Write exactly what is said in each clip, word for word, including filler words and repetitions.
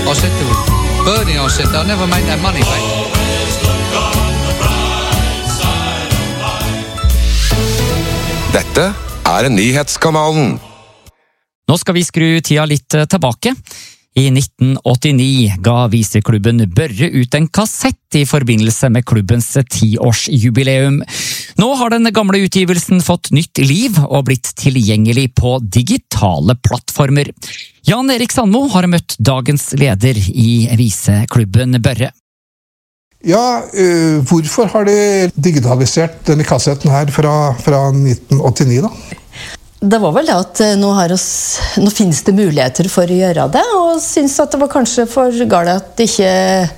I said to Bernie, I said, they'll never make that money back. Dette er Nyhetskanalen. Nå skal vi skru tida litt tilbake. I nitten åttini ga viseklubben Børre ut en kassett i forbindelse med klubbens tiårsjubileum. Nå har den gamle utgivelsen fått nytt liv og blitt tilgjengelig på digitale plattformer. Jan Erik Sandmo har møtt dagens leder i viseklubben Børre. Ja, uh, hvorfor har de digitalisert denne kassetten her fra, fra nitten åttini da? Det var vel det at nå, har oss, nå finnes det muligheter for å gjøre det, og synes at det var kanskje for galt at ikke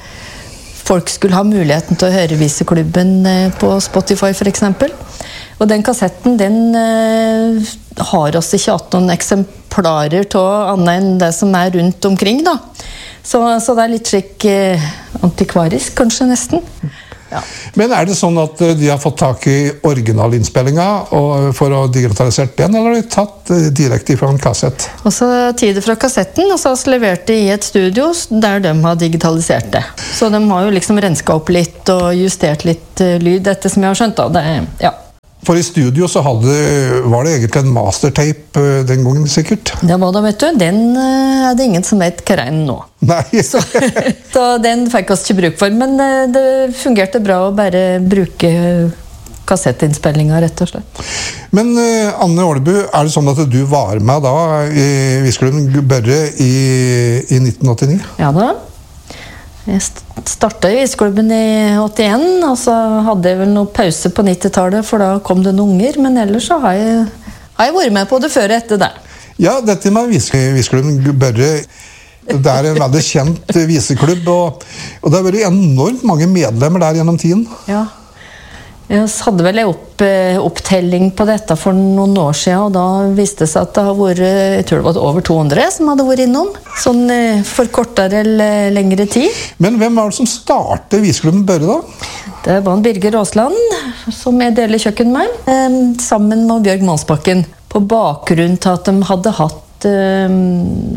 folk skulle ha muligheten til å høre viseklubben på Spotify for eksempel. Og den kassetten, den uh, har oss ikke hatt noen eksemplarer til annet enn det som er rundt omkring da. Så, så det er litt slik uh, antikvarisk kanskje nesten. Ja. Men er det sånn at de har fått tak i originalinnspillinga for å digitalisere den, eller har de tatt direkte fra en kassett? Og så tider fra kassetten, og så har de levert det i et studio der de har digitalisert det. Så de har jo liksom rensket opp litt og justert litt lyd, dette som jeg har skjønt da. Det, ja. For i studio så hadde, var det egentlig en mastertape den gangen sikkert? Det var det, vet du. Den er det ingen som vet hva er nå. Nei. så, så den fikk oss ikke bruk for, men det fungerte bra å bare bruke kassettinnspillinger, rett og slett. Men Anne Ålebu, er det sånn at du var med da i Viseklubben Børre i, i nitten åttini? Ja da. Jeg startet i viseklubben i åttien, og så hadde jeg vel noen pause på nittitallet, for da kom det noen unger, men ellers så har jeg, har jeg vært med på det før og etter det. Ja, dette med Viseklubben Børre, det er en veldig kjent viseklubb, og, og det har vært enormt mange medlemmer der gjennom tiden. Ja. Jeg hadde vel en opp, opptelling på dette for noen år siden, og da viste det seg at det har vært, jeg tror det var over to hundre som hadde vært innom, sånn for kortere eller lengre tid. Men hvem var det som startet Viseklubben Børre da? Det var en Birger Aasland, som jeg deler kjøkken med, sammen med Bjørg Mansbakken, på bakgrunn til at de hadde hatt um,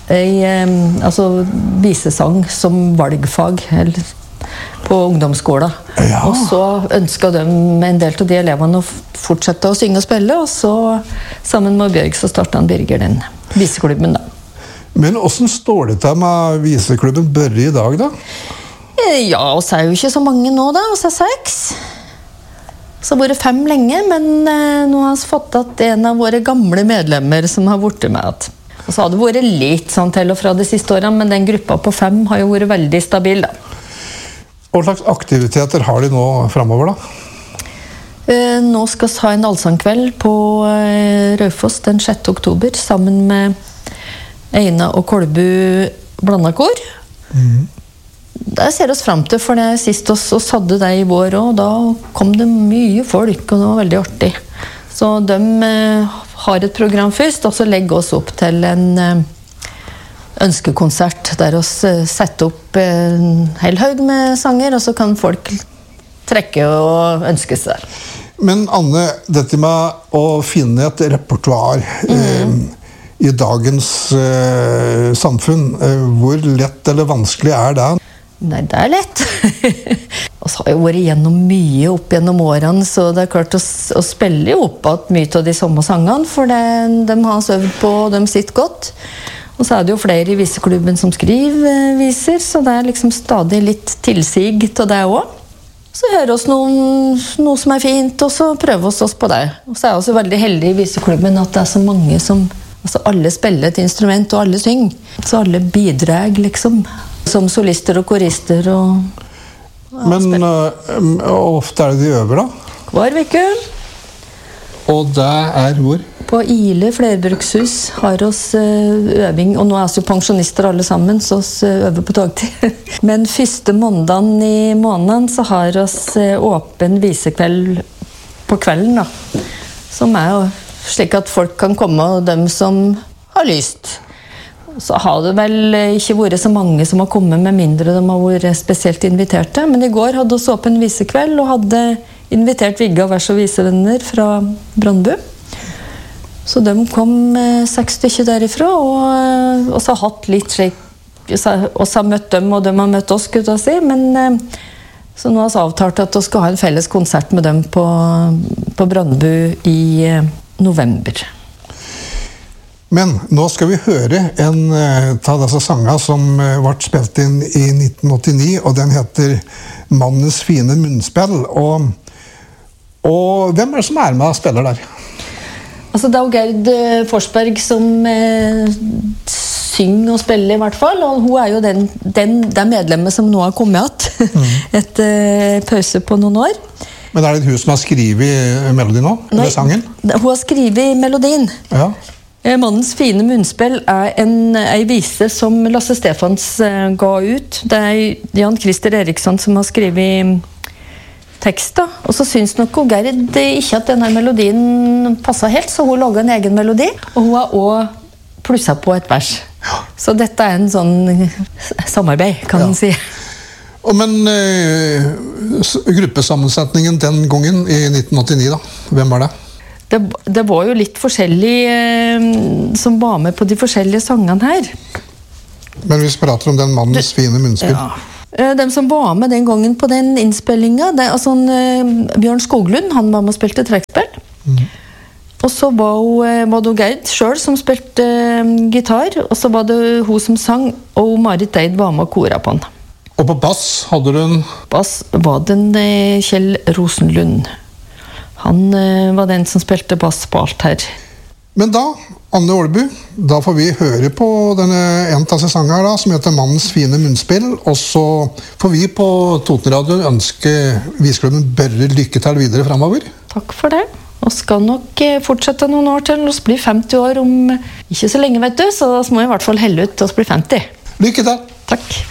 en altså, visesang som valgfag, eller på ungdomsskolen. Ja. Og så ønsket de en del av de elevene å fortsette å synge og spille, og så sammen med Bjørg så startet han Birger den viseklubben da. Men hvordan står det til med Viseklubben Børre i dag da? Ja, oss er jo ikke så mange nå da, oss er seks. Så har det fem lenge, men eh, nå har vi fått at en av våre gamle medlemmer som har vært med. Og så har det vært litt sånn til og fra de siste årene, men den gruppa på fem har jo vært veldig stabil da. Hva slags aktiviteter har de nå fremover da? Eh, nå skal vi ha en allsangkveld på eh, Raufoss den sjette oktober, sammen med Eina og Kolbu Blandakor. Mm. Det ser oss frem til, for det sist oss, oss hadde det i vår, og da kom det mye folk, og det var veldig artig. Så de eh, har et program først, og så legger oss opp til en eh, ønskekonsert, der oss eh, setter opp en hel haug med sanger, og så kan folk trekke og ønske seg der. Men Anne, dette med å finne et repertoar mm. eh, i dagens eh, samfunn, eh, hvor lett eller vanskelig er det? Nei, det er lett. Og så har jeg vært gjennom mye opp gjennom årene, så det er klart å, å spille jo opp at mye av de samme sangene, for det, de har søvd på, og de sitter godt. Og så er det jo flere i viseklubben som skriver viser, så det er liksom stadig litt tilsig til det også. Så hører oss noen, noe som er fint, og så prøver oss oss på det. Og så er jeg også veldig heldig i viseklubben at det er så mange som, altså alle spiller et instrument, og alle synger. Så alle bidrar liksom, som solister og korister. Og, og Men uh, ofte er det de øver da? Hver veke. Og det er hvor? På Ile flerbrukshus har oss øving, og nå er vi jo pensjonister alle sammen, så vi øver på dagtid. Men første måndagen i måneden så har oss åpen visekveld på kvelden da, som er jo slik at folk kan komme, og dem som har lyst. Så har det vel ikke vært så mange som har kommet, med mindre de har vært spesielt inviterte. Men i går hadde oss åpen visekveld, og hadde invitert Vigga Vers og visevenner fra Brandbu. Så de kom seks stykker derifra, og, og så har hatt litt slik oss har møtt dem, og de har møtt oss, skulle jeg si. Men eh, så nå har vi avtalt at vi skal ha en felles konsert med dem på, på Brøndbu i eh, november. Men nå skal vi høre en uh, av disse sangene som uh, ble spilt inn i nitten åttini, og den heter Mannens fine munnspill. Og, og hvem er det som er med og spiller der? Altså, det er jo Gerd Forsberg som uh, synger og spiller i hvert fall, og hun er jo den, den, den medlemmet som nå har kommet igjen mm. etter uh, pause på noen år. Men er det hun som har skrevet melodien nå? Nei, eller sangen? Hun har skrevet melodien. Ja. Mannens fine munnspill er en, en vise som Lasse Stefans uh, ga ut. Det er Jan Christer Eriksson som har skrevet tekst. Da. Og så syns nok hun Gerd ikke at denne melodien passet helt, så hun laget en egen melodi. Og hun har også plusset på et vers. Ja. Så dette er en sånn samarbeid, kan man ja. si. Og men uh, gruppesammensetningen den gangen i nitten åttini, da? Hvem var det? Det, det var jo litt forskjellig eh, som var med på de forskjellige sangene her. Men hvis vi prater om den mannens du, fine munnspill. Ja. De som var med den gangen på den innspillingen, det, altså, eh, Bjørn Skoglund, han var med og spilte trekkspill. Mm. Og så var, hun, var det Gerd selv som spilte eh, gitar, og så var det hun som sang, og Marit Eid var med og kora på den. Og på bass hadde du en... Bass var den eh, Kjell Rosenlund. Han uh, var den som spilte bass på alt her. Men da, Anne Ålbu, da får vi høre på denne en av sesongene her da, som heter Mannens fine munnspill, og så får vi på Totenradio ønske Viseklubben Børre lykke til videre fremover. Takk for det. Og skal nok fortsette noen år til oss blir femti år om ikke så lenge, vet du, så da må jeg i hvert fall helle ut til oss blir femti. Lykke til! Takk.